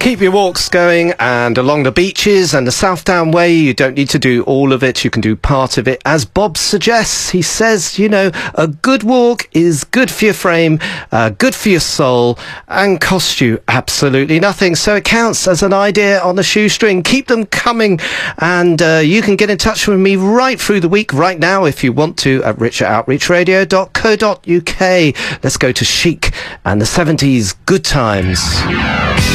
Keep your walks going, and along the beaches and the Southdown Way, you don't need to do all of it. You can do part of it. As Bob suggests, he says, you know, a good walk is good for your frame, good for your soul, and costs you absolutely nothing. So it counts as an idea on the shoestring. Keep them coming, and you can get in touch with me right through the week, right now, if you want to, at richardoutreachradio.co.uk. Let's go to Chic and the 70s Good Times.